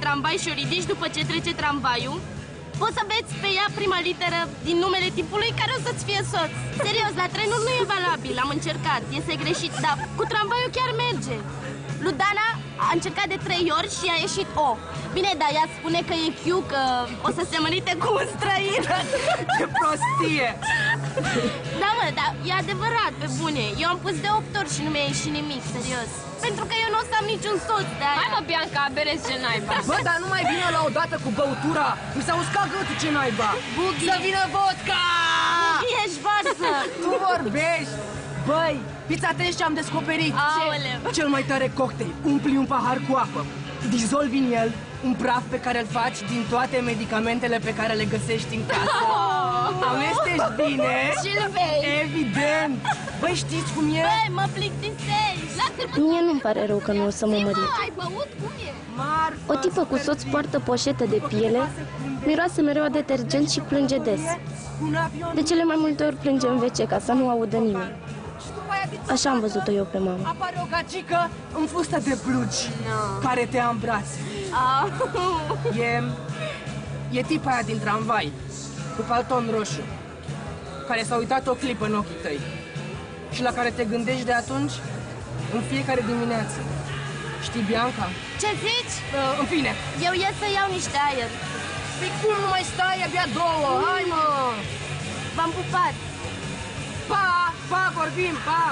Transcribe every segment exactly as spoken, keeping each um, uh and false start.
tramvai și o ridici după ce trece tramvaiul, poți să veți pe ea prima literă din numele tipului care o să-ți fie soț. Serios, la trenul nu e valabil, am încercat, este greșit, dar cu tramvaiul chiar merge. Ludana a încercat de trei ori și a ieșit O. Bine, dar ea spune că e Q, că o să se mărite cu un străin. Ce prostie! Da, mă, dar e adevărat, pe bune. Eu am pus de opt ori și nu mi-a ieșit nimic, serios. Pentru că eu nu o să am niciun soț de aia. Hai mă, Bianca, bere ce naiba. Bă, dar nu mai vină la o dată cu băutura. Mi s-a uscat gâtul, ce naiba. Bughi. Să vină vodka! Bughi, ești varză. Tu vorbești? Băi, fiți atenți ce am descoperit. Aoleu. Cel mai tare cocktail. Umpli un pahar cu apă, dizolvi în el un praf pe care îl faci din toate medicamentele pe care le găsești în casă. Oh. Amestești bine. Și-l bei. Evident. Băi, știți cum e? Băi, mă plictisești. Mie nu-mi pare rău că nu o să mă mărit. Ai băut? Cum e? O tipă cu soț poartă poșetă de piele, miroase mereu a detergent și plânge des. De cele mai multe ori plânge în vece ca să nu audă nimeni. Așa am văzut-o eu pe mama. Apare o gagică în fustă de blugi no. care te ia în brațe. Oh. E, e tipa aia din tramvai, cu palton roșu, care s-a uitat o clipă în ochii tăi și la care te gândești de atunci în fiecare dimineață. Știi, Bianca? Ce zici? Uh, în fine. Eu ies să iau niște aer. Păi cum nu mai stai? Abia două. Hai, mă! V-am pupat. Pa! Pa! Vorbim! Pa!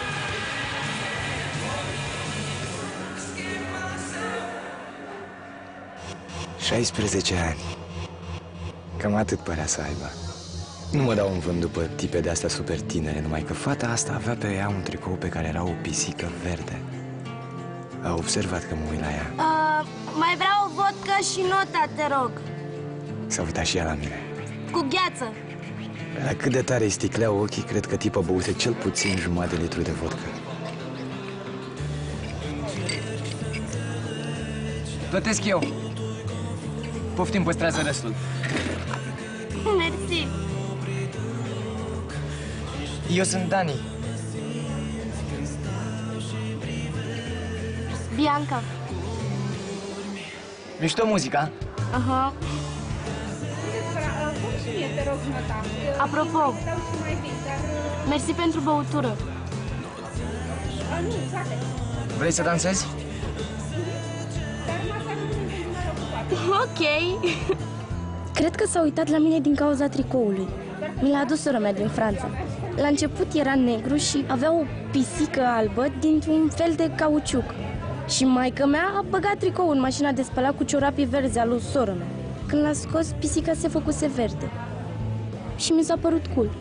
șaisprezece ani. Cam atât părea să aibă. Nu mă dau în vânt după tipe de astea super tinere, numai că fata asta avea pe ea un tricou pe care era o pisică verde. A observat că mă uit la ea. Uh, mai vreau o vodcă și nota, te rog. S-a uitat și ea la mine. Cu gheață. La cât de tare îi sticleau ochii, cred că tipa băuse cel puțin jumătate de litru de vodcă. Plătesc eu. Poftim, păstrează restul. Mersi. Eu sunt Dani. Bianca. Mișto muzica? Aha. Apropo, mersi pentru băutură. Vrei să dansezi? Ok. Cred că s-a uitat la mine din cauza tricoului. Mi l-a adus sora mea din Franța. La început era negru și avea o pisică albă dintr-un fel de cauciuc. Și maică mea a băgat tricoul în mașina de spălat cu ciorapii verzi al lui sora mea. Când l-a scos, pisica se făcuse verde. Și mi s-a părut cool.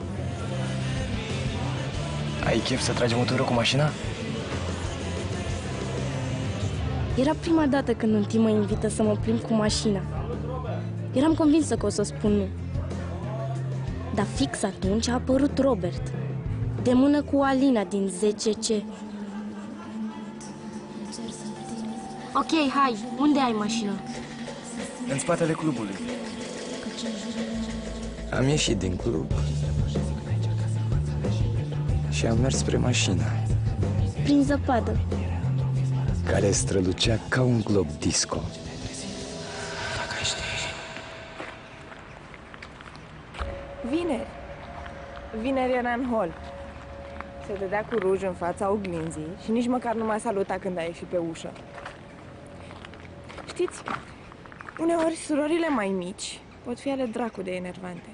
Ai chef să tragem o tură cu mașina? Era prima dată când un timp mă invită să mă plimb cu mașina. Eram convinsă că o să spun nu. Dar fix atunci a apărut Robert, de mână cu Alina din zece C. Ok, hai, unde ai mașina? În spatele clubului. Am ieșit din club și am mers spre mașina, Prin zăpadă. care strălucea ca un glob disco. Vineri. Vineri era în hol. Se dădea cu ruj în fața oglinzii și nici măcar nu m-a salutat când a ieșit pe ușă. Știți, uneori surorile mai mici pot fi ale dracu de enervante.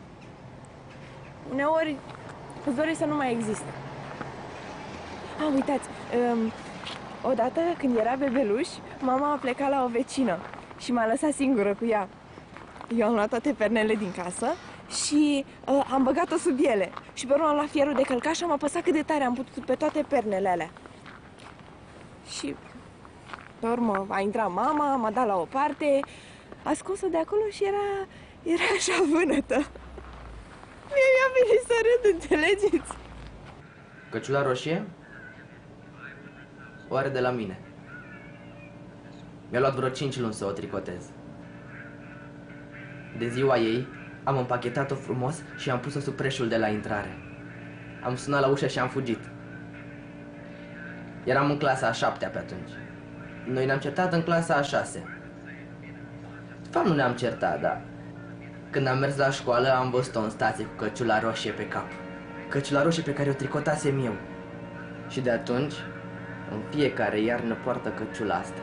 Uneori îți dorești să nu mai existe. Ah, uitați, um, odată când era bebeluș, mama a plecat la o vecină și m-a lăsat singură cu ea. Eu am luat toate pernele din casă și uh, am băgat-o sub ele. Și pe urmă am luat fierul de călcat și am apăsat cât de tare am putut pe toate pernele alea. Și pe urmă a intrat mama, m-a dat la o parte, a scos-o de acolo și era, era așa vânătă. Mie mi-a venit să râd, înțelegeți? Căciula roșie? O are de la mine. Mi-a luat vreo cinci luni să o tricotez. De ziua ei, am împachetat-o frumos și am pus-o sub preșul de la intrare. Am sunat la ușă și am fugit. Eram în clasa a șaptea pe atunci. Noi ne-am certat în clasa a șasea. De fapt, nu ne-am certat, dar când am mers la școală, am văzut-o în stație cu căciula roșie pe cap. Căciula roșie pe care o tricotasem eu. Și de atunci, în fiecare iarnă poartă căciula asta.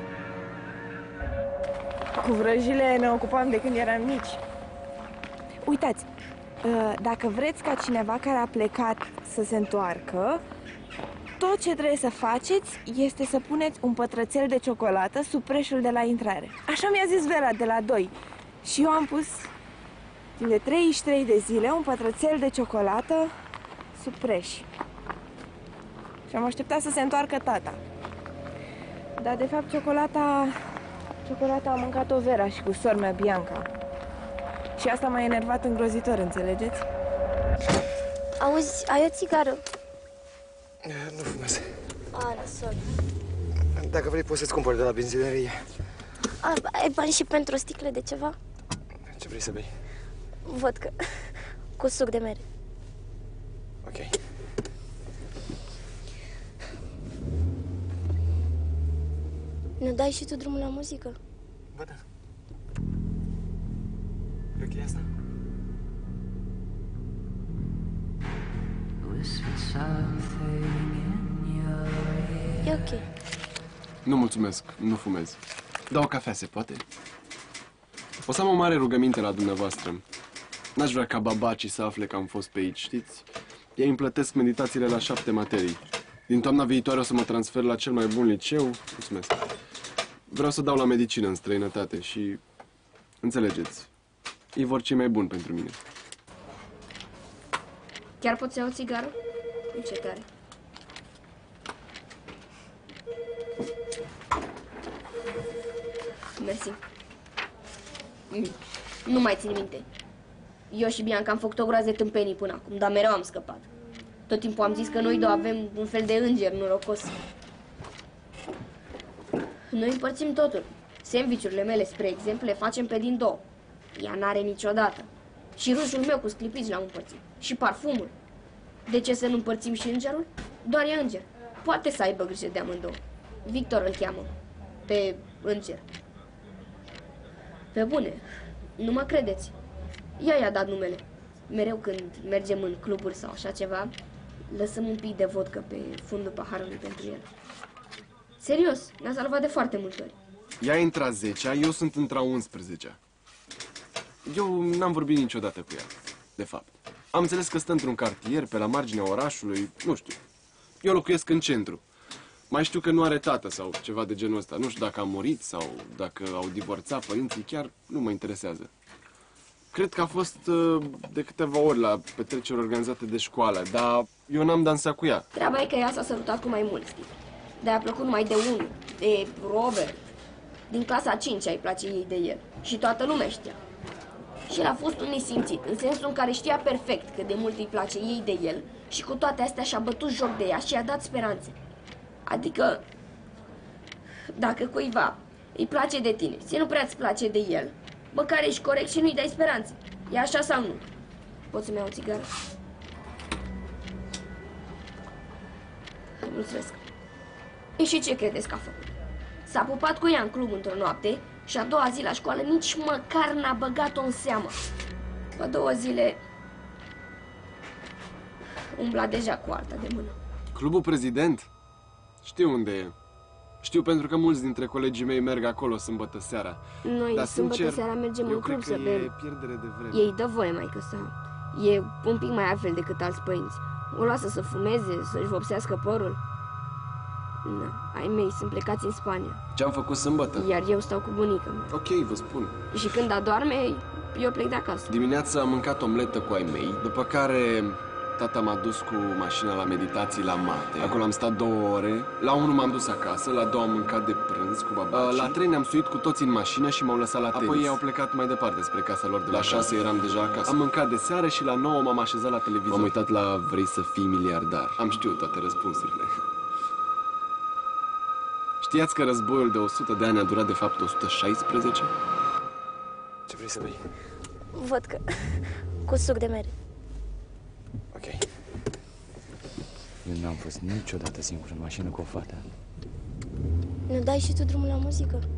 Cu vrăjile ne ocupam de când eram mici. Uitați, dacă vreți ca cineva care a plecat să se întoarcă, tot ce trebuie să faceți este să puneți un pătrățel de ciocolată sub preșul de la intrare. Așa mi-a zis Vera de la doi. Și eu am pus timp de treizeci și trei de zile un pătrățel de ciocolată sub preș. Și am așteptat să se întoarcă tata. Dar de fapt ciocolata... Ciocolata a mâncat-o Vera și cu sora mea Bianca. Și asta m-a enervat îngrozitor, înțelegeți? Auzi, ai o țigară? Nu fumez. A, nasol. Dacă vrei, poți să-ți cumpăr de la benzinărie. A, ai bani și pentru o sticlă de ceva? Ce vrei să bei? Vodka. Cu suc de mere. Ok. Ne dai și tu drumul la muzică? Bă, da. E ok asta? E ok. Nu mulțumesc, nu fumez. Da, o cafea se poate? O să am o mare rugăminte la dumneavoastră. N-aș vrea ca babacii să afle că am fost pe aici, știți? Ei îmi plătesc meditațiile la șapte materii. Din toamna viitoare o să mă transfer la cel mai bun liceu. Mulțumesc. Vreau să dau la medicină în străinătate și... Înțelegeți, ei vor ce mai bun pentru mine. Chiar poți ia o țigară? Încetare. Mersi. Mm. Nu mai țin minte. Eu și Bianca am făcut o groază de tâmpenii până acum, dar mereu am scăpat. Tot timpul am zis că noi două avem un fel de înger norocos. Noi împărțim totul. Sandwich-urile mele, spre exemplu, le facem pe din două. Ea n-are niciodată. Și rușul meu cu sclipici l-am împărțit. Și parfumul. De ce să nu împărțim și îngerul? Doar e înger. Poate să aibă grijă de amândouă. Victor îl cheamă. Pe înger. Pe bune. Nu mă credeți. Ea i-a dat numele. Mereu când mergem în cluburi sau așa ceva, lăsăm un pic de vodcă pe fundul paharului pentru el. Serios, ne-a salvat de foarte multe ori. Ea intra zecea, eu sunt intra unsprezecea. Eu n-am vorbit niciodată cu ea, de fapt. Am înțeles că stă într-un cartier, pe la marginea orașului, nu știu. Eu locuiesc în centru. Mai știu că nu are tată sau ceva de genul ăsta. Nu știu dacă a murit sau dacă au divorțat părinții, chiar nu mă interesează. Cred că a fost uh, de câteva ori la petreceri organizate de școală, dar eu n-am dansat cu ea. Treaba e că ea s-a sărutat cu mai mulți tipi. De-a plăcut numai de unul, de Robert. Din clasa a cincea îi place ei de el. Și toată lumea știa. Și el a fost un nesimțit, în sensul în care știa perfect cât de mult îi place ei de el și cu toate astea și-a bătut joc de ea și i-a dat speranțe. Adică, dacă cuiva îi place de tine și nu prea îți place de el, măcar ești corect și nu-i dai speranțe. E așa sau nu? Poți să-mi iau o țigară? Mulțumesc. E și ce credeți că a făcut? S-a pupat cu ea în club într-o noapte și a doua zi la școală nici măcar n-a băgat-o în seamă. După două zile umbla deja cu alta de mână. Clubul Prezident? Știu unde e. Știu pentru că mulți dintre colegii mei merg acolo sâmbătă seara. Noi Dar, sâmbătă sincer, seara mergem eu în club cred să că e bem. pierdere de vreme. Ei dă voie, maică sa. E un pic mai altfel decât alți părinți. O lasă să fumeze, să-și vopsească părul. Na, ai mei sunt plecați în Spania. Ce-am făcut sâmbătă? Iar eu stau cu bunica mea. Ok, vă spun. Și când adorme, eu plec de acasă. Dimineața am mâncat omletă cu ai mei, după care tata m-a dus cu mașina la meditații la Mate. Acolo am stat două ore. La unu m-am dus acasă, la două am mâncat de prânz cu babacii. La trei ne-am suit cu toții în mașină și m-au lăsat la tenis. Apoi ei au plecat mai departe spre casa lor de la șase eram deja acasă. Am mâncat de seară și la nouă m-am așezat la televizor. M-am uitat la Vrei să fii miliardar. Am știut toate răspunsurile. Știați că războiul de o sută de ani a durat de fapt o sută șaisprezece? Ce vrei să bei? Vodka. Cu suc de mere. Ok. Eu n-am fost niciodată singur în mașină cu o fată. Ne dai și tu drumul la muzică?